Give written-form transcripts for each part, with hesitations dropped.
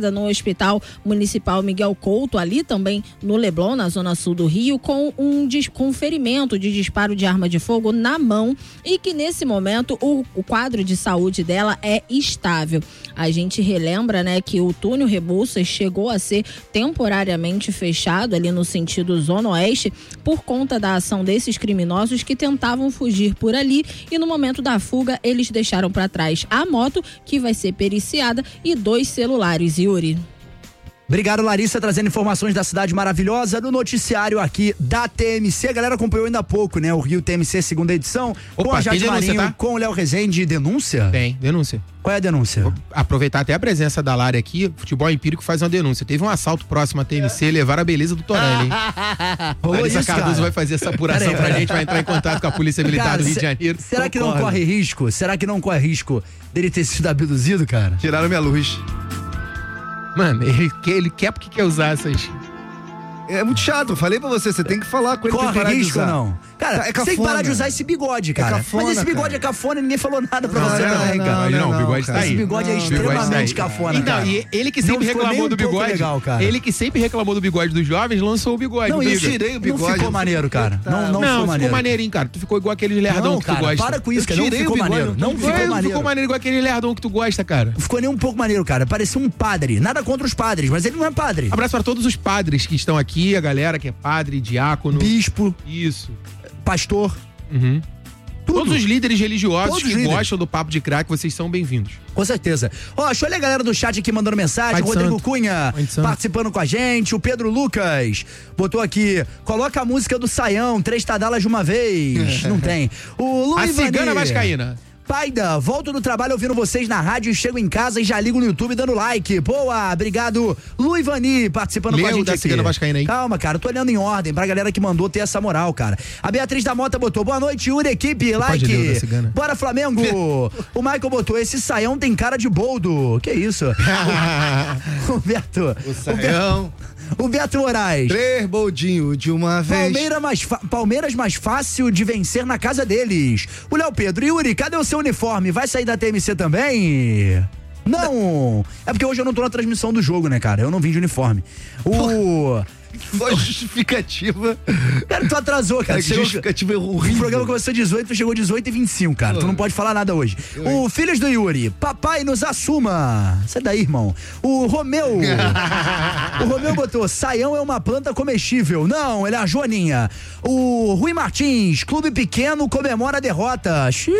internada no Hospital Municipal Miguel Couto, ali também no Leblon, na zona sul do Rio, com um ferimento de disparo de arma de fogo na mão, e que nesse momento o quadro de saúde dela é estável. A gente relembra, né, que o túnel Rebouças chegou a ser temporariamente fechado ali no sentido zona oeste por conta da ação desses criminosos que tentavam fugir por ali, e no momento da fuga eles deixaram para trás a moto, que vai ser periciada, e 2 celulares, Yuri. Obrigado, Larissa, trazendo informações da cidade maravilhosa no noticiário aqui da TMC. A galera acompanhou ainda há pouco, né? O Rio TMC, segunda edição. Opa, com a Jade denúncia, Marinho, tá? com o Léo Rezende. Denúncia? Tem, denúncia. Qual é a denúncia? Vou aproveitar até a presença da Lari aqui. Futebol Empírico faz uma denúncia. Teve um assalto próximo à TMC, levaram a beleza do Torelli, hein? Larissa isso, Cardoso cara. vai fazer essa apuração pra gente, vai entrar em contato com a Polícia Militar Cara, do Rio de Janeiro. Será que não corre risco? Será que não corre risco dele ter sido abduzido, cara? Tiraram minha luz. Mano, ele quer porque quer usar essas... É muito chato, eu falei pra você, você tem que falar com ele. tem que Corre parar de risco ou usar. não? Cara, É você tem que parar cafona. de usar esse bigode, cara. cafona, Mas esse bigode cara. é cafona e ninguém falou nada pra Não, você, não, hein, cara? Não, o bigode cara. tá aí. Esse bigode é O bigode extremamente tá aí. cafona, Então, cara. e ele que Não sempre ficou nem reclamou um do pouco bigode, legal, cara. ele que sempre reclamou do bigode dos jovens, lançou o bigode. Não, Biga. isso tirei o bigode. não ficou maneiro, cara. Não Não, ficou ficou maneiro. maneirinho, cara. Tu ficou igual aquele lerdão Não, que tu cara, gosta. para com isso, Eu cara. Não tirei ficou o bigode, maneiro. Não ficou Não maneiro. ficou maneiro igual aquele lerdão que tu gosta, cara. Não ficou nem um pouco maneiro, cara. Parecia um padre. Nada contra os padres, mas ele não é padre. Abraço pra todos os padres que estão aqui, a galera que é padre, diácono. Bispo, Isso. pastor. Uhum. Tudo. Todos os líderes religiosos Todos os que líderes. gostam do Papo de Crack, vocês são bem-vindos. Com certeza. Ó, deixa eu olhar a galera do chat aqui mandando mensagem. Pai de Rodrigo Santo. Cunha Pai de Santo. participando com a gente. O Pedro Lucas botou aqui: coloca a música do Saião, 3 tadalas de uma vez. Não tem. O A Luiz cigana vascaína. Paida, volto do trabalho ouvindo vocês na rádio, chego em casa e já ligo no YouTube dando like. Boa, obrigado. Luivani participando Lê com a o gente da aqui. Cigana Vascaína aí. Calma, cara, eu tô olhando em ordem pra galera que mandou ter essa moral, cara. A Beatriz da Mota botou: boa noite, Yuri, equipe, like. pode ler o da Cigana. Bora, Flamengo. O Michael botou: esse Saião tem cara de boldo. Que isso? O Beto. O Saião. O Beto Moraes. 3 boldinhos de uma vez. Palmeiras mais fácil de vencer na casa deles. O Léo Pedro: Yuri, cadê o seu uniforme? Vai sair da TMC também? Não! É porque hoje eu não tô na transmissão do jogo, né, cara? Eu não vim de uniforme. Foi justificativa. Cara, tu atrasou, cara. Cara, que justificativa O horrível. programa começou 18, tu chegou 18h25, cara. Tu não pode falar nada hoje. O Filhos do Yuri: papai nos assuma. Sai daí, irmão. O Romeu. O Romeu botou: Saião é uma planta comestível. Não, ele é a Joaninha. O Rui Martins: clube pequeno comemora a derrota. Xiii.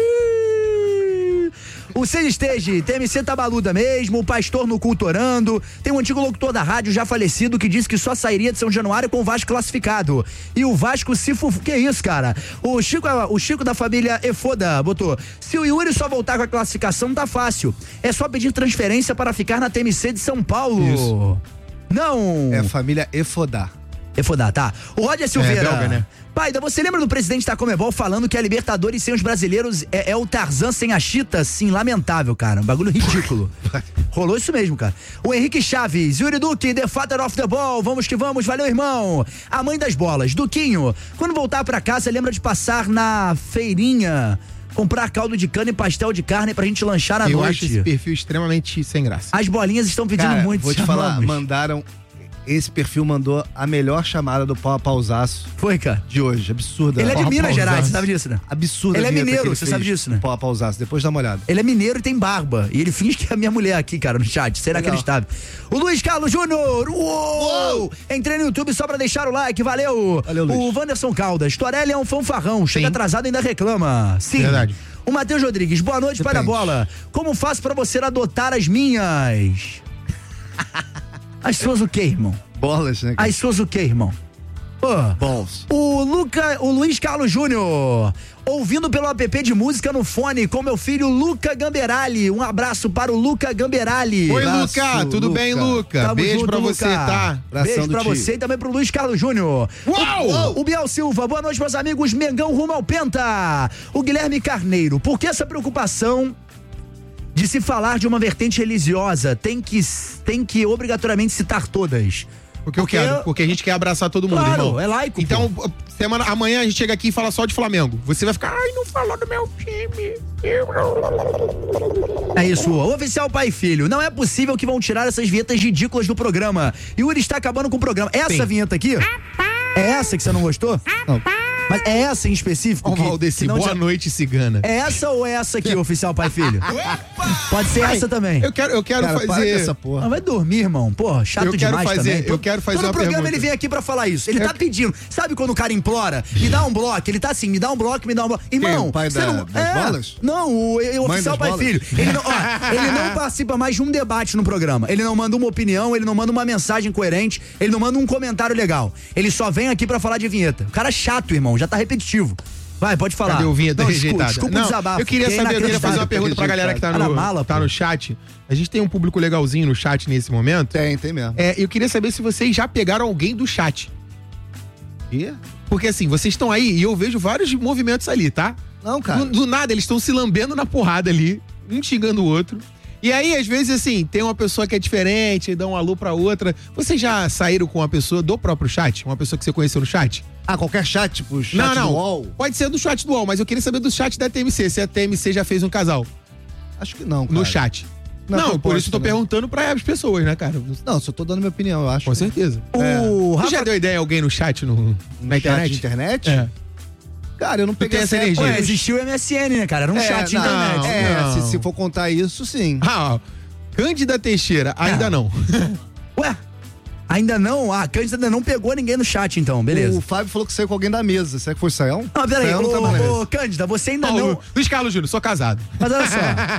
O Cid Stage: TMC tá baluda mesmo, o pastor no culto orando. Tem um antigo locutor da rádio já falecido que disse que só sairia de São Januário com o Vasco classificado. E o Vasco se Que isso, cara? O Chico da família Efoda botou: se o Yuri só voltar com a classificação, tá fácil. É só pedir transferência para ficar na TMC de São Paulo. Isso. Não. É a família Efodá. Efodá, tá. O Roger Silveira. belga, né? Paida, você lembra do presidente da Conmebol falando que a Libertadores sem os brasileiros é o Tarzan sem a Chita? Sim, lamentável, cara. Um bagulho ridículo. Rolou isso mesmo, cara. O Henrique Chaves: Yuri Duque, the father of the ball. Vamos que vamos, valeu, irmão. A mãe das bolas: Duquinho, quando voltar pra casa, lembra de passar na feirinha, comprar caldo de cana e pastel de carne pra gente lanchar à Eu noite. acho esse perfil extremamente sem graça. As bolinhas estão pedindo Cara, muito. vou te falar, chamamos. mandaram... Esse perfil mandou a melhor chamada do Pau a Pausaço Foi, cara. de hoje. Absurda. Ele é de Pau a Minas Pausaço. Gerais, você sabe disso, né? Absurda. Ele é a vinheta mineiro, que ele você fez sabe disso, né? do Pau a Pausaço. Depois dá uma olhada. Ele é mineiro e tem barba. E ele finge que é a minha mulher aqui, cara, no chat. Será Legal. inacreditável. O Luiz Carlos Júnior. Uou! Entrei no YouTube só pra deixar o like. Valeu. Valeu, Luiz. O Wanderson Caldas: Torelli é um fanfarrão. Chega atrasado e ainda reclama. Sim. Verdade. O Matheus Rodrigues: boa noite, para a bola. Como faço pra você adotar as minhas? As suas o quê, irmão? Bolas, né? As suas o quê, irmão? Pô. Balls. O Luiz Carlos Júnior: ouvindo pelo app de música no fone com meu filho Luca Gamberali. Um abraço para o Luca Gamberali. Oi, Abraço, Luca, tudo Luca. bem, Luca? Tamo Beijo junto, pra Luca. você, tá? Abração Beijo do pra tio. você e também pro Luiz Carlos Júnior. Uau! O Biel Silva: boa noite, meus amigos. Mengão rumo ao Penta. O Guilherme Carneiro: por que essa preocupação de se falar de uma vertente religiosa? Tem que obrigatoriamente citar todas. Porque eu quero. Porque a gente quer abraçar todo mundo, Claro, irmão. é laico, Então, amanhã a gente chega aqui e fala só de Flamengo. Você vai ficar, ai, não falou do meu time. É isso, oficial pai e filho. Não é possível que vão tirar essas vinhetas ridículas do programa. Yuri está acabando com o programa. Essa vinheta aqui? É essa que você não gostou? Não. Mas é essa em específico? Ó, Valdeci, boa noite, cigana. É essa ou é essa aqui, oficial pai e filho? Pode ser essa também. Eu quero Cara, para com fazer... essa porra. Ah, vai dormir, irmão. Porra, chato demais também. Eu quero fazer Todo uma programa pergunta. ele vem aqui pra falar isso. Ele tá pedindo. Sabe quando o cara implora? Me dá um bloco. Ele tá assim, me dá um bloco, me dá um bloco. Irmão, o pai você das bolas? Não, o oficial pai e bolas? filho. Ele não participa mais de um debate no programa. Ele não manda uma opinião, ele não manda uma mensagem coerente, ele não manda um comentário legal. Ele só vem aqui pra falar de vinheta. O cara é chato, irmão. Já tá repetitivo. Vai, pode falar. Cadê o vinheta rejeitada? Desculpa o desabafo. Eu queria saber, eu queria fazer uma pergunta pra galera que tá no, mala, tá no chat. A gente tem um público legalzinho no chat nesse momento. Tem mesmo. Eu queria saber se vocês já pegaram alguém do chat. E? Porque assim, vocês estão aí e eu vejo vários movimentos ali, tá? Não, cara. Do nada, eles estão se lambendo na porrada ali, um xingando o outro. E aí, às vezes, assim, tem uma pessoa que é diferente, dá um alô pra outra. Vocês já saíram com uma pessoa do próprio chat? Uma pessoa que você conheceu no chat? Ah, qualquer chat, tipo chat Não. do UOL? Pode ser do chat do UOL, mas eu queria saber do chat da TMC, se a TMC já fez um casal Acho que não, cara. no chat. Não, Não, por proposta, isso eu tô né? perguntando pra as pessoas, né, cara? Não, só tô dando minha opinião, eu acho. Com certeza. O Você Rafa... já deu ideia a alguém no chat na Chat internet? de internet? É. Cara, eu não peguei tem essa energia. Ué, existiu o MSN, né, cara? Era um chat de internet. não. Se for contar isso, sim. Ah, ó. Cândida Teixeira, ainda não. Ué, ainda não? A Cândida ainda não pegou ninguém no chat, então, beleza. O Fábio falou que saiu com alguém da mesa. Será que foi o Saião? Não, peraí, Saião não tava na mesa. ô, Cândida, você ainda Ó, não... Luiz Carlos Júnior, sou casado. Mas olha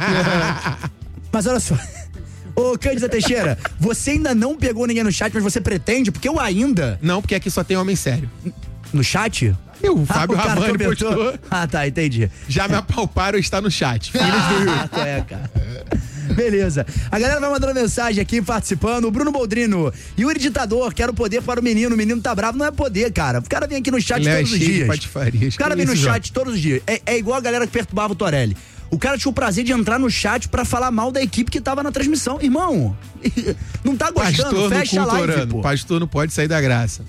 só. Mas olha só. Ô, Cândida Teixeira, você ainda não pegou ninguém no chat, mas você pretende? Porque eu ainda... Não, porque aqui só tem homem sério. No chat? O Fábio o cara Ramani comentou. postou. Ah, tá, entendi. Já me apalparam, está no chat. Filhos do Rio. Qual é, cara? Beleza. A galera vai mandando mensagem aqui, participando. O Bruno Boldrino. Yuri Ditador, quero poder para o menino. O menino tá bravo. Não é poder, cara. O cara vem aqui no chat Ele é todos os cheio de dias. patifarias. O cara Que vem no isso, chat todos os dias. É igual a galera que perturbava o Torelli. O cara tinha o prazer de entrar no chat pra falar mal da equipe que tava na transmissão. Irmão, não tá gostando? Pastor Fecha a no live, cultorano. pô. Pastor não pode sair da graça.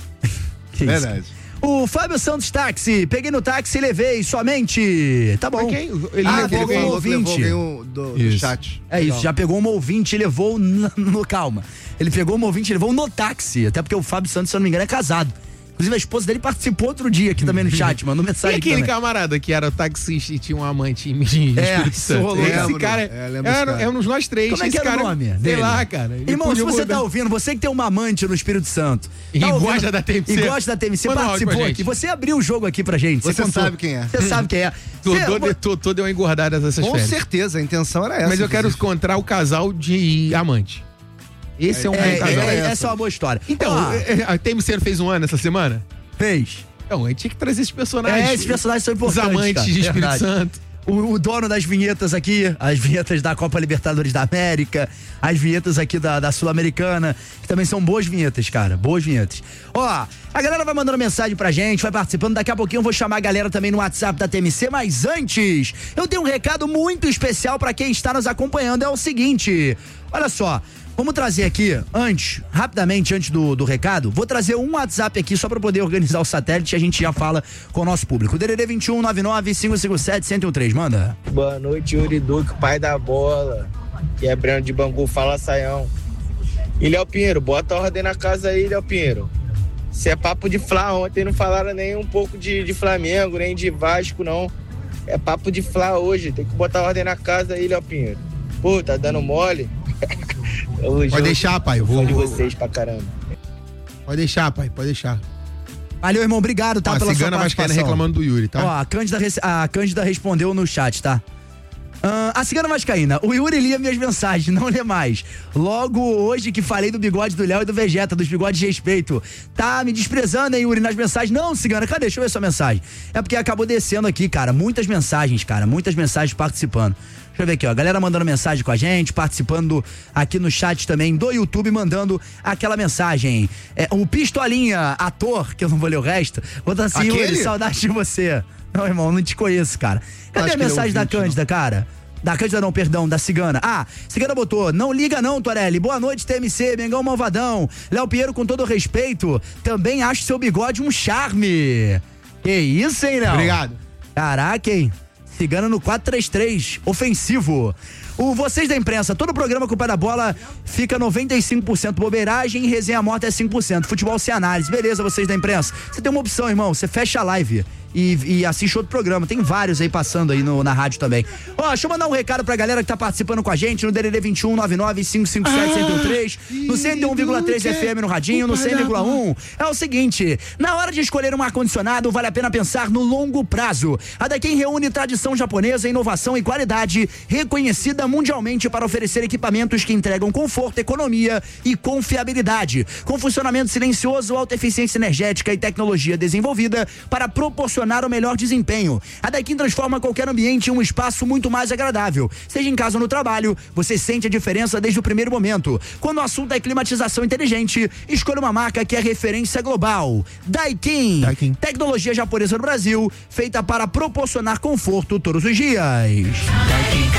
Que isso? Verdade. O Fábio Santos Táxi. Peguei no táxi e levei somente. Tá bom. Quem? Ele Ah, levou pegou alguém? um ouvinte. Levou alguém do Isso. chat. É isso, já pegou uma ouvinte e levou calma. Ele pegou uma ouvinte e levou no táxi. Até porque o Fábio Santos, se eu não me engano, é casado. Inclusive, a esposa dele participou outro dia aqui também no chat, mandou E mensagem aquele também. camarada que era taxista e tinha um amante de Espírito isso Santo? rolou. Esse Lembro, cara lembro desse cara. é um dos nós três. Como é que Esse era cara, o nome Sei dele? lá, cara. Ele Irmão, se podia você mudar. tá ouvindo, você que tem uma amante no Espírito Santo. E tá ouvindo- gosta da TMC. E gosta da TMC, Manda um áudio participou pra aqui. gente. Você abriu o jogo aqui pra gente. Você contou. sabe quem é. Você sabe quem é. Totô deu uma engordada nessas Com férias. certeza, a intenção era essa. Mas eu quero inclusive. encontrar o casal de amante. Esse é um bom casal. Essa é uma boa história. Então, Ó, a TMC fez um ano essa semana? fez. Então, a gente tinha que trazer esses personagens. Esses personagens são Os importantes, amantes cara. de Espírito Verdade. Santo. O dono das vinhetas aqui, as vinhetas da Copa Libertadores da América, as vinhetas aqui da Sul-Americana, que também são boas vinhetas, cara, boas vinhetas. Ó, a galera vai mandando mensagem pra gente, vai participando, daqui a pouquinho eu vou chamar a galera também no WhatsApp da TMC, mas antes, eu tenho um recado muito especial pra quem está nos acompanhando, é o seguinte, olha só, vamos trazer aqui, rapidamente, antes do recado, vou trazer um WhatsApp aqui só pra poder organizar o satélite e a gente já fala com o nosso público. DDD 21 99 557 1013, manda. Boa noite, Yuri Duque, pai da bola. Que é Breno de Bangu, fala Saião. E Léo Pinheiro, bota ordem na casa aí, Léo Pinheiro. Se é papo de Fla, ontem não falaram nem um pouco de Flamengo, nem de Vasco, não. É papo de Fla hoje, tem que botar ordem na casa aí, Léo Pinheiro. Pô, tá dando mole? Pode deixar, pai. Eu vou. de vocês pra caramba. Pode deixar, pai. Pode deixar. Valeu, irmão, obrigado, tá, Ó, a pela sua Cigana Vascaína participação. reclamando do Yuri, tá? Ó, a Cândida respondeu no chat, tá? A Cigana Vascaína, o Yuri lia minhas mensagens, não lê mais. Logo hoje que falei do bigode do Léo e do Vegeta, dos bigodes de respeito. Tá me desprezando, hein, Yuri, nas mensagens? Não, Cigana, cadê? Deixa eu ver sua mensagem. É porque acabou descendo aqui, cara, muitas mensagens participando. Deixa eu ver aqui, ó, a galera mandando mensagem com a gente, participando aqui no chat também do YouTube, mandando aquela mensagem. O Pistolinha, ator, que eu não vou ler o resto, botou assim, Aquele? Yuri, saudade de você. Não, irmão, não te conheço, cara. Cadê Acho a que ele é mensagem da ouvinte, Cândida, cara? Da Cândida não, perdão, da Cigana. Cigana botou, não liga não, Torelli. Boa noite, TMC, Mengão Malvadão. Léo Pinheiro, com todo respeito, também acho seu bigode um charme. Que isso, hein, Léo? Obrigado. Caraca, hein? Cigana no 4-3-3, ofensivo. Vocês da imprensa, todo o programa com o Pé da Bola fica 95% bobeiragem e resenha morta é 5%. Futebol sem análise. Beleza, vocês da imprensa. Você tem uma opção, irmão. Você fecha a live e assiste outro programa. Tem vários aí passando aí na rádio também. Deixa eu mandar um recado pra galera que tá participando com a gente no DDD 21 99 557 103, no 101,3 FM no radinho, no 100,1. É o seguinte, na hora de escolher um ar-condicionado, vale a pena pensar no longo prazo. A Daikin reúne tradição japonesa, inovação e qualidade, reconhecida mundialmente para oferecer equipamentos que entregam conforto, economia e confiabilidade. Com funcionamento silencioso, alta eficiência energética e tecnologia desenvolvida para proporcionar o melhor desempenho. A Daikin transforma qualquer ambiente em um espaço muito mais agradável. Seja em casa ou no trabalho, você sente a diferença desde o primeiro momento. Quando o assunto é climatização inteligente, escolha uma marca que é referência global. Daikin. Tecnologia japonesa no Brasil, feita para proporcionar conforto todos os dias. Daikin.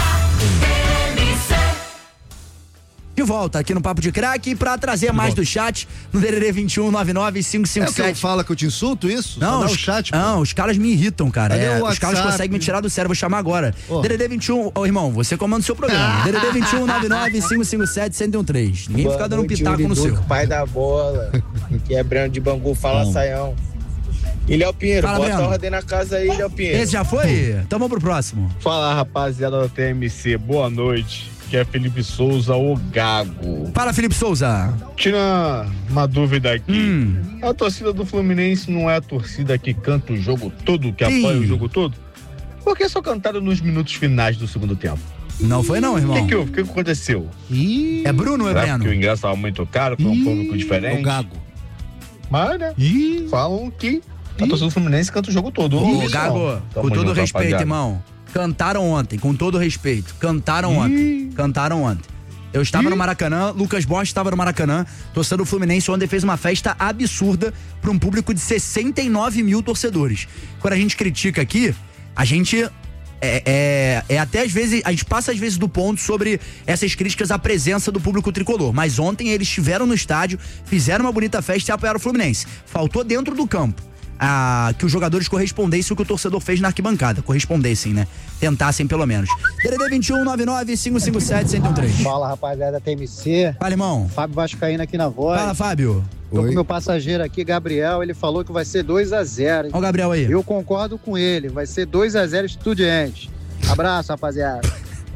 De volta aqui no Papo de Craque pra trazer mais do chat no DDD 21 99 557. É que fala que eu te insulto isso? Não, o chat, os caras me irritam, cara. Os caras conseguem me tirar do sério, vou chamar agora. DDD 21, irmão, você comanda o seu programa. DDD 21 99 557 1013. Ninguém fica dando pitaco no seu. Pai da bola, que é Breno de Bangu, fala Saião. E Léo Pinheiro, bota a ordem na casa aí, Léo Pinheiro. Esse já foi? Então vamos pro próximo. Fala, rapaziada da TMC, boa noite. Que é Felipe Souza, o Gago. Fala, Felipe Souza. Tira uma dúvida aqui. A torcida do Fluminense não é a torcida que canta o jogo todo, que apoia o jogo todo? Por que só cantaram nos minutos finais do segundo tempo? Não foi não, irmão. O que aconteceu? É Bruno, é Breno? Porque o ingresso estava muito caro, foi um público diferente. É o Gago. Mas, né? Falam que a torcida do Fluminense canta o jogo todo. Ô, Gago, com todo respeito, irmão. Cantaram ontem, com todo respeito. Cantaram ontem. Eu estava no Maracanã, Lucas Borges estava no Maracanã, torcedor do Fluminense ontem fez uma festa absurda para um público de 69 mil torcedores. Quando a gente critica aqui, a gente até às vezes, a gente passa às vezes do ponto sobre essas críticas à presença do público tricolor, mas ontem eles estiveram no estádio, fizeram uma bonita festa e apoiaram o Fluminense. Faltou dentro do campo que os jogadores correspondessem o que o torcedor fez na arquibancada. Correspondessem, né? Tentassem, pelo menos. DDD 21 99 557 1013. Fala, rapaziada da TMC. Fala, irmão. Fábio Vascaíno aqui na voz. Fala, Fábio. Tô com meu passageiro aqui, Gabriel. Ele falou que vai ser 2-0. Olha o Gabriel aí. Eu concordo com ele. Vai ser 2-0 Estudiantes. Abraço, rapaziada.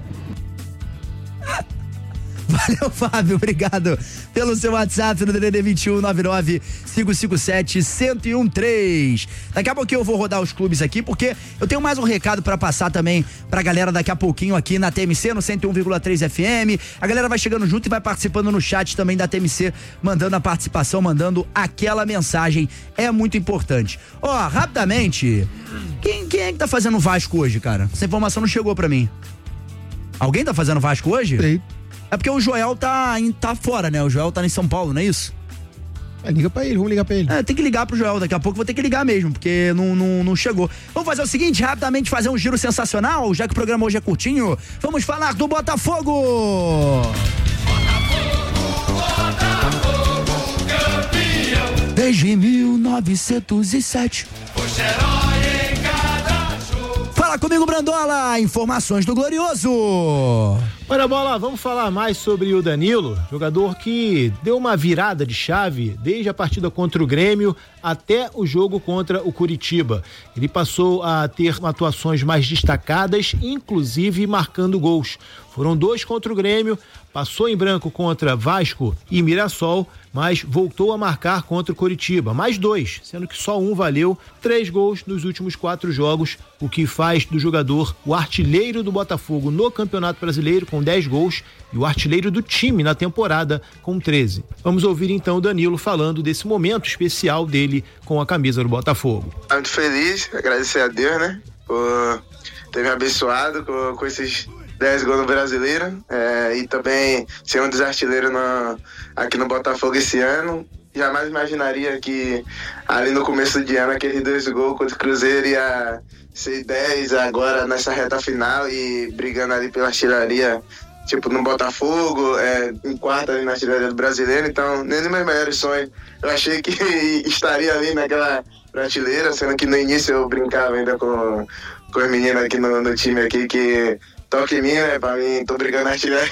Valeu, Fábio, obrigado pelo seu WhatsApp no DDD 21 99 557 1013. Daqui a pouquinho eu vou rodar os clubes aqui, porque eu tenho mais um recado pra passar também pra galera daqui a pouquinho aqui na TMC, no 101,3 FM. A galera vai chegando junto e vai participando no chat também da TMC, mandando a participação, mandando aquela mensagem. É muito importante. Rapidamente, quem é que tá fazendo Vasco hoje, cara? Essa informação não chegou pra mim. Alguém tá fazendo Vasco hoje? Sei. É porque o Joel tá fora, né? O Joel tá em São Paulo, não é isso? Liga pra ele, vamos ligar pra ele. Tem que ligar pro Joel, daqui a pouco vou ter que ligar mesmo, porque não chegou. Vamos fazer o seguinte, rapidamente fazer um giro sensacional, já que o programa hoje é curtinho. Vamos falar do Botafogo! Botafogo, campeão! Desde 1907. Os heróis em cada jogo. Fala comigo, Brandola! Informações do Glorioso! Olha, Bola, vamos falar mais sobre o Danilo, jogador que deu uma virada de chave desde a partida contra o Grêmio até o jogo contra o Curitiba. Ele passou a ter atuações mais destacadas, inclusive marcando gols. Foram 2 contra o Grêmio, passou em branco contra Vasco e Mirassol, mas voltou a marcar contra o Curitiba. Mais 2, sendo que só um valeu, 3 gols nos últimos 4 jogos, o que faz do jogador o artilheiro do Botafogo no Campeonato Brasileiro, com 10 gols, e o artilheiro do time na temporada, com 13. Vamos ouvir então o Danilo falando desse momento especial dele com a camisa do Botafogo. Estou muito feliz, agradecer a Deus, né, por ter me abençoado com esses 10 gols no Brasileiro, e também ser um dos artilheiros aqui no Botafogo esse ano. jamais imaginaria que ali no começo de ano aqueles 2 gols contra o Cruzeiro ia ser 10 agora nessa reta final e brigando ali pela artilharia, tipo no Botafogo, em quarta ali na artilharia do Brasileiro. Então, nem nos meus maiores sonhos eu achei que estaria ali naquela prateleira, sendo que no início eu brincava ainda com os meninos aqui no time aqui que toque em mim, né? Pra mim, tô brigando na artilharia.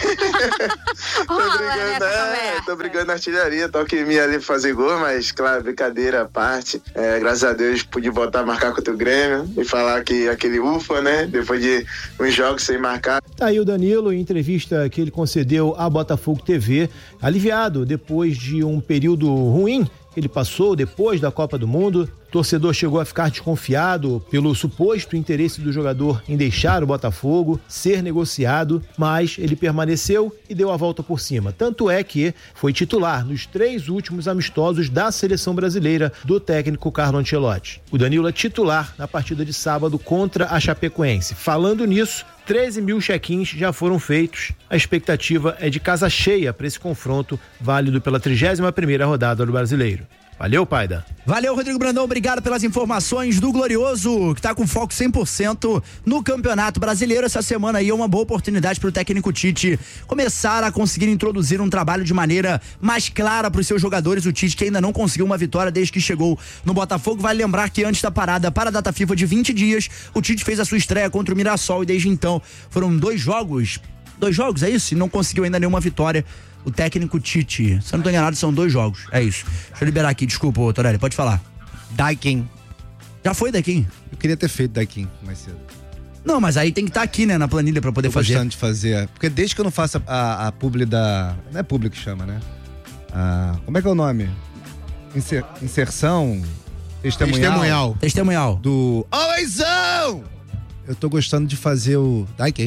tô brigando na artilharia, toque em mim ali pra fazer gol, mas claro, brincadeira à parte. Graças a Deus pude marcar contra o Grêmio e falar que aquele ufa, né? Depois de uns jogos sem marcar. Tá aí o Danilo, em entrevista que ele concedeu à Botafogo TV, aliviado depois de um período ruim que ele passou depois da Copa do Mundo. O torcedor chegou a ficar desconfiado pelo suposto interesse do jogador em deixar o Botafogo, ser negociado, mas ele permaneceu e deu a volta por cima. Tanto é que foi titular nos 3 últimos amistosos da seleção brasileira do técnico Carlo Ancelotti. O Danilo é titular na partida de sábado contra a Chapecoense. Falando nisso, 13 mil check-ins já foram feitos. A expectativa é de casa cheia para esse confronto, válido pela 31ª rodada do Brasileiro. Valeu, Paida. Valeu, Rodrigo Brandão, obrigado pelas informações do Glorioso, que tá com foco 100% no Campeonato Brasileiro. Essa semana aí é uma boa oportunidade pro técnico Tite começar a conseguir introduzir um trabalho de maneira mais clara pros seus jogadores. O Tite que ainda não conseguiu uma vitória desde que chegou no Botafogo. Vale lembrar que antes da parada para a data FIFA de 20 dias, o Tite fez a sua estreia contra o Mirassol e desde então foram 2 jogos, é isso? E não conseguiu ainda nenhuma vitória. O técnico Tite, se eu não tô enganado, são 2 jogos. É isso. Deixa eu liberar aqui, desculpa, Torelli, pode falar. Daikin. Já foi Daikin? Eu queria ter feito Daikin mais cedo. Não, mas aí tem que estar aqui, né, na planilha pra poder fazer. Gostando de fazer. Porque desde que eu não faço a publi da... Não é publi que chama, né? Como é que é o nome? Inserção... Testemunhal. Do Alwaysão! Eu tô gostando de fazer o Daikin.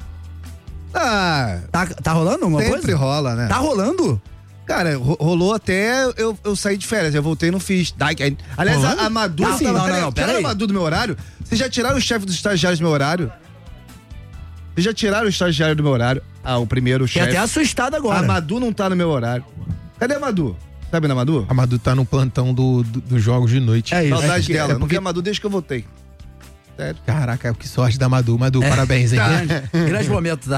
Tá rolando alguma coisa? Sempre rola, né? Tá rolando? Cara, rolou até eu sair de férias. Eu voltei e não fiz. Aliás, a Madu... Não, tiraram a Madu do meu horário? Vocês já tiraram o chefe dos estagiários do meu horário? Vocês já tiraram o estagiário do meu horário? O primeiro chefe. Fiquei até assustado agora. A Madu não tá no meu horário. Cadê a Madu? Sabe da Madu? A Madu tá no plantão dos jogos de noite. É isso. Saudade dela. Não vi a Madu desde que eu voltei. Sério. Caraca, que sorte da Madu. Madu, parabéns, hein? Grande momento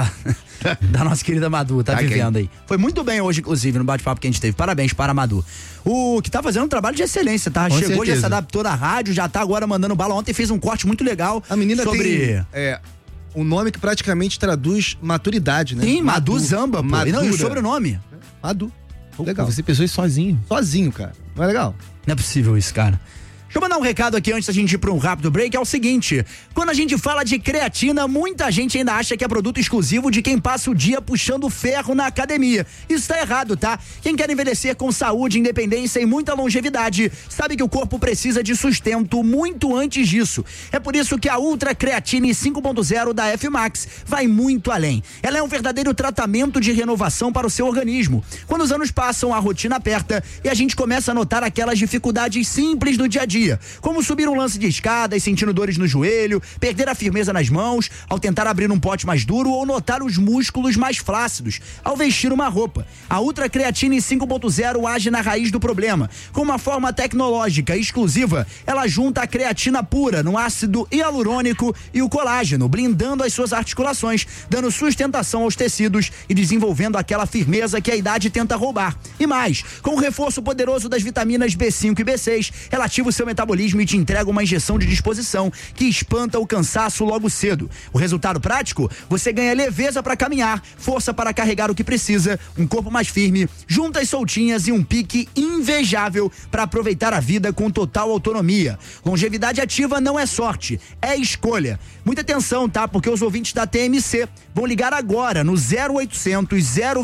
da nossa querida Madu, tá vivendo aí. Foi muito bem hoje, inclusive, no bate-papo que a gente teve. Parabéns para a Madu. O que tá fazendo um trabalho de excelência, tá? Com Chegou, certeza. já se adaptou na rádio, já tá agora mandando bala. Ontem fez um corte muito legal. A menina sobre... tem um nome que praticamente traduz maturidade, né? Sim, Madu Zamba, pô. E o sobrenome? Madu. Legal. Você pensou isso sozinho. Sozinho, cara. Não é legal? Não é possível isso, cara. Deixa eu mandar um recado aqui antes da gente ir para um rápido break, é o seguinte: quando a gente fala de creatina, muita gente ainda acha que é produto exclusivo de quem passa o dia puxando ferro na academia. Isso tá errado, tá? Quem quer envelhecer com saúde, independência e muita longevidade, sabe que o corpo precisa de sustento muito antes disso. É por isso que a Ultra Creatine 5.0 da F-Max vai muito além. Ela é um verdadeiro tratamento de renovação para o seu organismo. Quando os anos passam, a rotina aperta e a gente começa a notar aquelas dificuldades simples do dia a dia, como subir um lance de escadas sentindo dores no joelho, perder a firmeza nas mãos ao tentar abrir um pote mais duro ou notar os músculos mais flácidos ao vestir uma roupa. A Ultra Creatine 5.0 age na raiz do problema. Com uma forma tecnológica exclusiva, ela junta a creatina pura no ácido hialurônico e o colágeno, blindando as suas articulações, dando sustentação aos tecidos e desenvolvendo aquela firmeza que a idade tenta roubar. E mais, com o reforço poderoso das vitaminas B5 e B6, ela ativa o seu metabolismo e te entrega uma injeção de disposição que espanta o cansaço logo cedo. O resultado prático? Você ganha leveza para caminhar, força para carregar o que precisa, um corpo mais firme, juntas soltinhas e um pique invejável para aproveitar a vida com total autonomia. Longevidade ativa não é sorte, é escolha. Muita atenção, tá? Porque os ouvintes da TMC vão ligar agora no 0800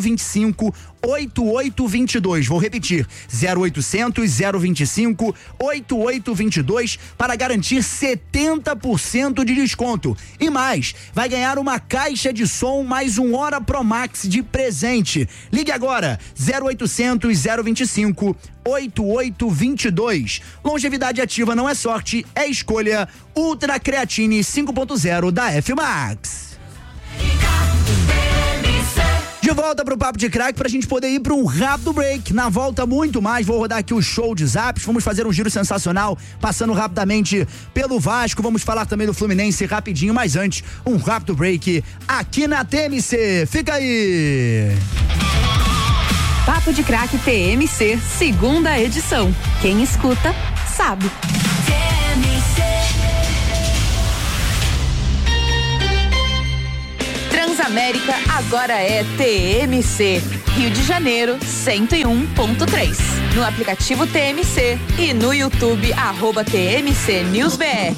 025 8822. Vou repetir, 0800 025 8822 para garantir 70% de desconto. E mais, vai ganhar uma caixa de som mais um Hora Pro Max de presente. Ligue agora, 0800 025 8822. Longevidade ativa não é sorte, é escolha. Ultra Creatine 5.0 da F-Max. De volta pro Papo de Craque pra gente poder ir pra um rápido break. Na volta, muito mais. Vou rodar aqui o show de zaps. Vamos fazer um giro sensacional, passando rapidamente pelo Vasco. Vamos falar também do Fluminense rapidinho, mas antes, um rápido break aqui na TMC. Fica aí! Papo de Craque TMC, segunda edição. Quem escuta, sabe. Transamérica agora é TMC. Rio de Janeiro, 101.3. No aplicativo TMC e no YouTube, @TMC News BR.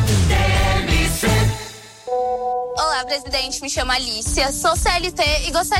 Olá, presidente. Me chamo Alicia, sou CLT e gostaria